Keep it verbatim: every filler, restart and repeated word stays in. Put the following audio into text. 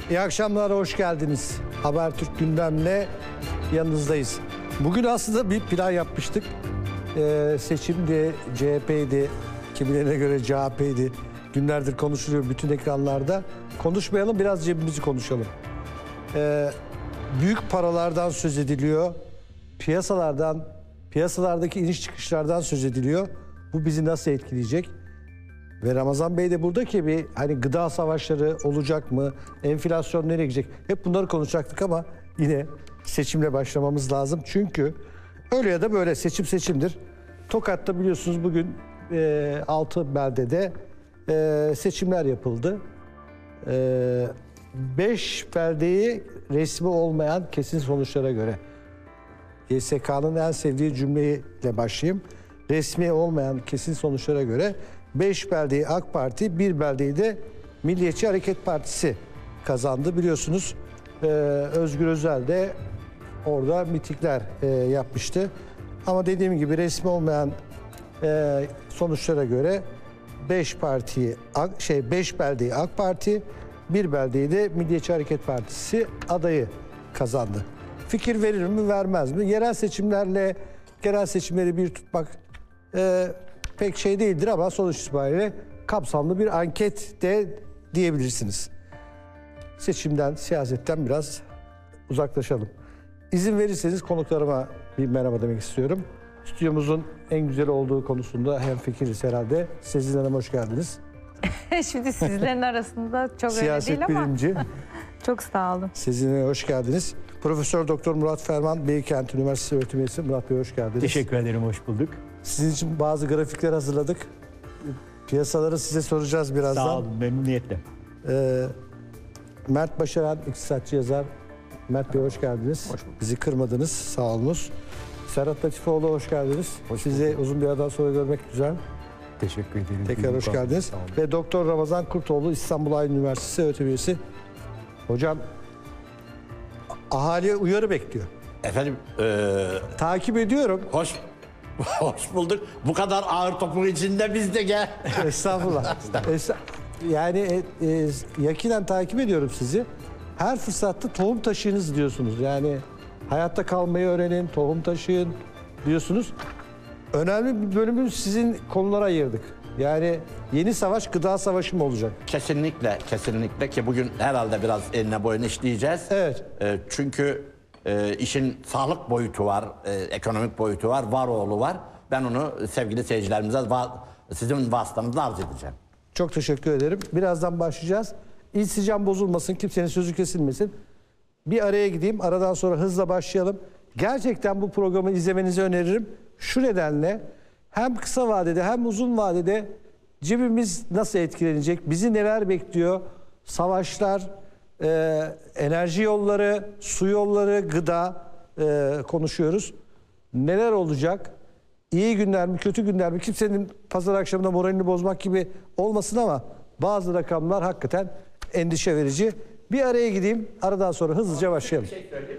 İyi akşamlar, hoş geldiniz. Habertürk gündemle yanınızdayız. Bugün aslında bir plan yapmıştık. Ee, seçimdi, C H P'ydi, kimilerine göre C H P'ydi. Günlerdir konuşuluyor bütün ekranlarda. Konuşmayalım, biraz cebimizi konuşalım. Ee, büyük paralardan söz ediliyor. Piyasalardan, piyasalardaki iniş çıkışlardan söz ediliyor. Bu bizi nasıl etkileyecek? Ve Ramazan Bey de burada ki bir hani gıda savaşları olacak mı? Enflasyon nereye gidecek? Hep bunları konuşacaktık ama yine seçimle başlamamız lazım. Çünkü öyle ya da böyle seçim seçimdir. Tokat'ta biliyorsunuz bugün e, altı beldede e, seçimler yapıldı. E, beş beldeyi resmi olmayan kesin sonuçlara göre. Y S K'nın en sevdiği cümleyle başlayayım. Resmi olmayan kesin sonuçlara göre beş beldeyi AK Parti, bir beldeyi de Milliyetçi Hareket Partisi kazandı. Biliyorsunuz e, Özgür Özel de orada mitingler e, yapmıştı. Ama dediğim gibi resmi olmayan e, sonuçlara göre beş partiyi şey beş beldeyi AK Parti, bir beldeyi de Milliyetçi Hareket Partisi adayı kazandı. Fikir verir mi, vermez mi? Yerel seçimlerle genel seçimleri bir tutmak e, pek şey değildir ama sonuç itibariyle kapsamlı bir anket de diyebilirsiniz. Seçimden, siyasetten biraz uzaklaşalım. İzin verirseniz konuklarıma bir merhaba demek istiyorum. Stüdyomuzun en güzel olduğu konusunda hemfikiriz herhalde. Sezin Hanım hoş geldiniz. Şimdi sizlerin arasında çok öyle Siyaset değil ama. bilimci. Çok sağ olun. Sezin Hanım hoş geldiniz. Profesör Doktor Murat Ferman, Beykent Üniversitesi öğretim üyesi. Murat Bey hoş geldiniz. Teşekkür ederim, hoş bulduk. Sizin için bazı grafikler hazırladık. Piyasaları size soracağız birazdan. Sağ olun, memnuniyetle. Ee, Mert Başaran, iktisatçı yazar. Mert Bey hoş geldiniz. Hoş bulduk. Bizi kırmadınız, sağ olunuz. Serhat Latifoğlu hoş geldiniz. Hoş Sizi uzun bir aradan sonra görmek güzel. Teşekkür ederim. Tekrar hoş geldiniz. Sağ olun. Ve Doktor Ramazan Kurtoğlu, İstanbul Aydın Üniversitesi öğretim üyesi. Hocam, ahali uyarı bekliyor. Efendim, eee, Takip ediyorum. hoş hoş bulduk. Bu kadar ağır topun içinde biz de gel. Estağfurullah. Esta- yani e, e, yakinen takip ediyorum sizi. Her fırsatta tohum taşıyınız diyorsunuz. Yani hayatta kalmayı öğrenin, tohum taşıyın diyorsunuz. Önemli bir bölümü sizin konulara ayırdık. Yani yeni savaş gıda savaşı mı olacak? Kesinlikle, kesinlikle ki bugün herhalde biraz eline boyun işleyeceğiz. Evet. Eee, çünkü eee, işin sağlık boyutu var, eee, ekonomik boyutu var, varoğlu var. Ben onu sevgili seyircilerimize va- sizin vasıtanızla arz edeceğim. Çok teşekkür ederim. Birazdan başlayacağız. İnsicam bozulmasın, kimsenin sözü kesilmesin. Bir araya gideyim, aradan sonra hızla başlayalım. Gerçekten bu programı izlemenizi öneririm. Şu nedenle hem kısa vadede hem uzun vadede cebimiz nasıl etkilenecek, bizi neler bekliyor, savaşlar, e, enerji yolları, su yolları, gıda e, konuşuyoruz. Neler olacak? İyi günler mi, kötü günler mi? Kimsenin pazar akşamında moralini bozmak gibi olmasın ama bazı rakamlar hakikaten endişe verici. Bir araya gideyim, aradan sonra hızlıca başlayalım.